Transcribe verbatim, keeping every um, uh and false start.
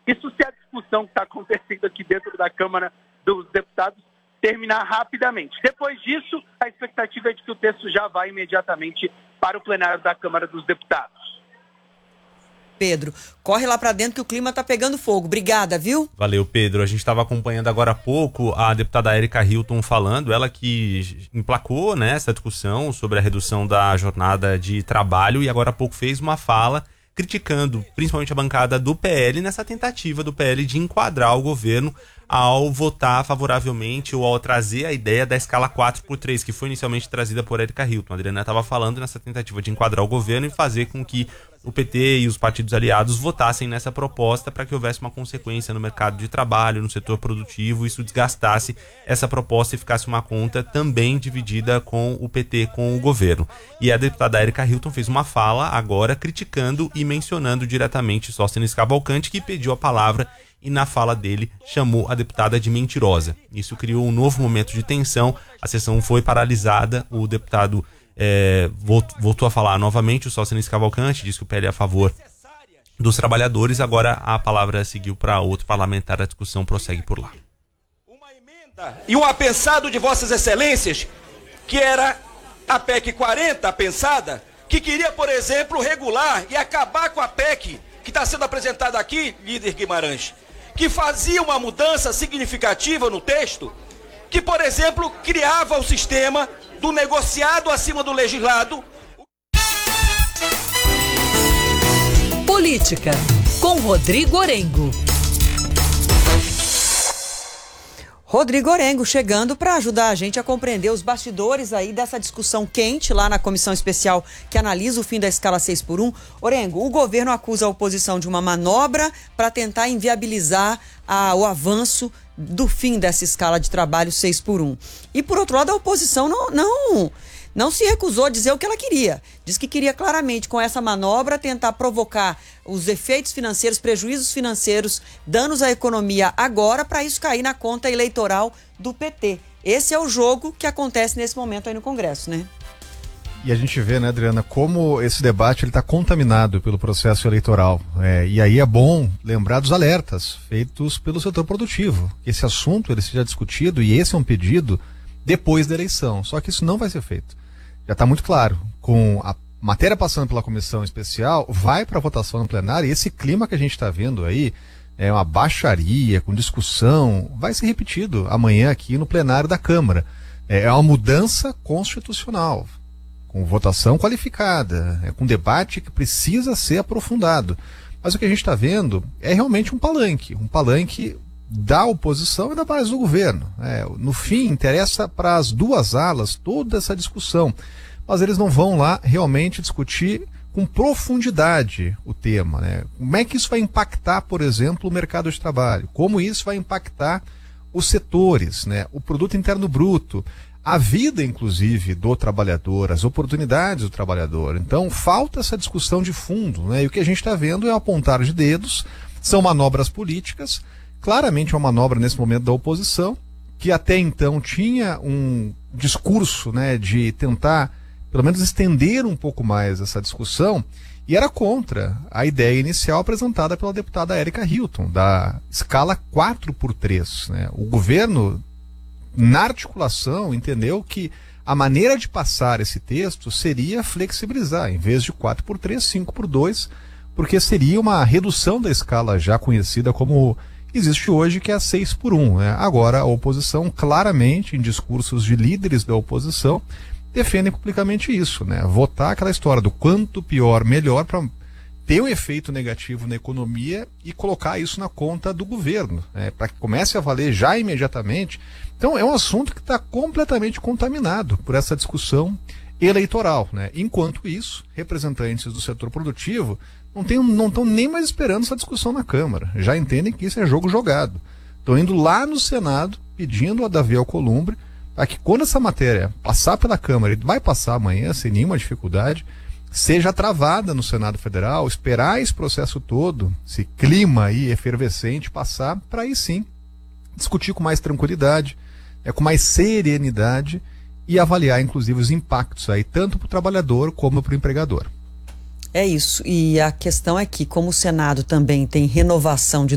Isso se a discussão que está acontecendo aqui dentro da Câmara dos Deputados terminar rapidamente. Depois disso, a expectativa é de que o texto já vá imediatamente para o plenário da Câmara dos Deputados. Pedro, corre lá para dentro que o clima tá pegando fogo. Obrigada, viu? Valeu, Pedro. A gente estava acompanhando agora há pouco a deputada Érica Hilton falando, ela que emplacou, né, essa discussão sobre a redução da jornada de trabalho e agora há pouco fez uma fala criticando principalmente a bancada do P L nessa tentativa do P L de enquadrar o governo ao votar favoravelmente ou ao trazer a ideia da escala quatro por três, que foi inicialmente trazida por Érica Hilton. A Adriana estava falando nessa tentativa de enquadrar o governo e fazer com que o P T e os partidos aliados votassem nessa proposta para que houvesse uma consequência no mercado de trabalho, no setor produtivo, isso desgastasse essa proposta e ficasse uma conta também dividida com o P T, com o governo. E a deputada Érica Hilton fez uma fala agora criticando e mencionando diretamente Sóstenes Cavalcante, que pediu a palavra e na fala dele chamou a deputada de mentirosa. Isso criou um novo momento de tensão, a sessão foi paralisada, o deputado é, voltou a falar novamente, o Sóstenes Cavalcante disse que o P L é a favor dos trabalhadores, agora a palavra seguiu para outro parlamentar, a discussão prossegue por lá. Uma emenda e um apensado de vossas excelências, que era a P E C quarenta, pensada, que queria, por exemplo, regular e acabar com a P E C que está sendo apresentada aqui, líder Guimarães, que fazia uma mudança significativa no texto, que, por exemplo, criava o sistema do negociado acima do legislado. Política, com Rodrigo Orengo. Rodrigo Orengo chegando para ajudar a gente a compreender os bastidores aí dessa discussão quente lá na comissão especial que analisa o fim da escala seis por um. Orengo, o governo acusa a oposição de uma manobra para tentar inviabilizar a, o avanço do fim dessa escala de trabalho seis por um. E por outro lado, a oposição não, não, não se recusou a dizer o que ela queria. Diz que queria claramente com essa manobra tentar provocar os efeitos financeiros, prejuízos financeiros, danos à economia agora, para isso cair na conta eleitoral do P T. Esse é o jogo que acontece nesse momento aí no Congresso, né? E a gente vê, né, Adriana, como esse debate está contaminado pelo processo eleitoral. É, e aí é bom lembrar dos alertas feitos pelo setor produtivo. Que esse assunto ele seja discutido, e esse é um pedido depois da eleição. Só que isso não vai ser feito. Já está muito claro, com a matéria passando pela comissão especial, vai para a votação no plenário, e esse clima que a gente está vendo aí, é uma baixaria, com discussão, vai ser repetido amanhã aqui no plenário da Câmara. É uma mudança constitucional, com votação qualificada, é com debate que precisa ser aprofundado. Mas o que a gente está vendo é realmente um palanque, um palanque da oposição e da base do governo. É, no fim, interessa para as duas alas toda essa discussão, mas eles não vão lá realmente discutir com profundidade o tema, né? Como é que isso vai impactar, por exemplo, o mercado de trabalho? Como isso vai impactar os setores, né? O produto interno bruto, a vida, inclusive, do trabalhador, as oportunidades do trabalhador. Então, falta essa discussão de fundo, né? E o que a gente está vendo é um apontar de dedos, são manobras políticas, claramente uma manobra nesse momento da oposição, que até então tinha um discurso, né, de tentar, pelo menos, estender um pouco mais essa discussão, e era contra a ideia inicial apresentada pela deputada Érica Hilton, da escala quatro por três, né? O governo, na articulação, entendeu que a maneira de passar esse texto seria flexibilizar, em vez de quatro por três, cinco por dois, porque seria uma redução da escala já conhecida como existe hoje, que é a seis por um. Né? Agora, a oposição, claramente, em discursos de líderes da oposição, defendem publicamente isso, né? Votar aquela história do quanto pior, melhor, para ter um efeito negativo na economia e colocar isso na conta do governo, né? Para que comece a valer já imediatamente. Então, é um assunto que está completamente contaminado por essa discussão eleitoral, né? Enquanto isso, representantes do setor produtivo não tem, não estão nem mais esperando essa discussão na Câmara. Já entendem que isso é jogo jogado. Estão indo lá no Senado, pedindo a Davi Alcolumbre, para que quando essa matéria passar pela Câmara, e vai passar amanhã sem nenhuma dificuldade, seja travada no Senado Federal, esperar esse processo todo, esse clima aí efervescente passar, para aí sim discutir com mais tranquilidade, é, com mais serenidade, e avaliar inclusive os impactos aí, tanto para o trabalhador como para o empregador. É isso, e a questão é que, como o Senado também tem renovação de